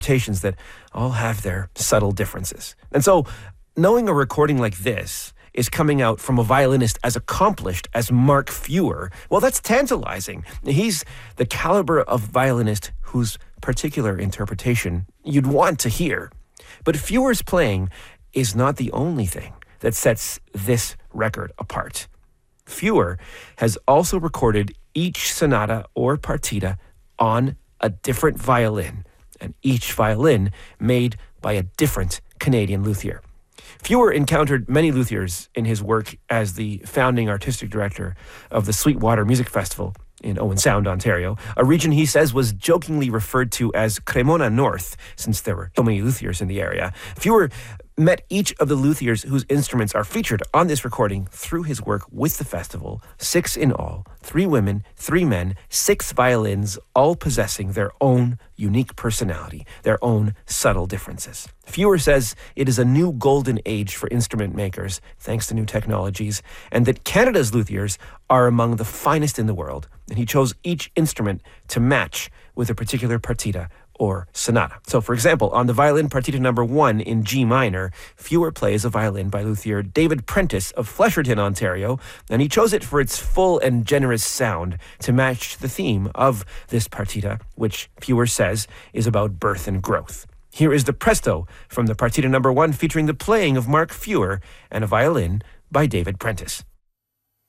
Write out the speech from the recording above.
interpretations that all have their subtle differences. And so, knowing a recording like this is coming out from a violinist as accomplished as Mark Feuer, well, that's tantalizing. He's the caliber of violinist whose particular interpretation you'd want to hear. But Feuer's playing is not the only thing that sets this record apart. Feuer has also recorded each sonata or partita on a different violin, and each violin made by a different Canadian luthier. Feuer encountered many luthiers in his work as the founding artistic director of the Sweetwater Music Festival in Owen Sound, Ontario, a region he says was jokingly referred to as Cremona North, since there were so many luthiers in the area. Feuer met each of the luthiers whose instruments are featured on this recording through his work with the festival, 6 in all, 3 women, 3 men, 6 violins, all possessing their own unique personality, their own subtle differences. Feuer says it is a new golden age for instrument makers, thanks to new technologies, and that Canada's luthiers are among the finest in the world, and he chose each instrument to match with a particular partita or sonata. So, for example, on the violin partita number 1 in G minor, Feuer plays a violin by luthier David Prentice of Flesherton, Ontario, and he chose it for its full and generous sound to match the theme of this partita, which Feuer says is about birth and growth. Here is the presto from the partita number 1 featuring the playing of Mark Feuer and a violin by David Prentice.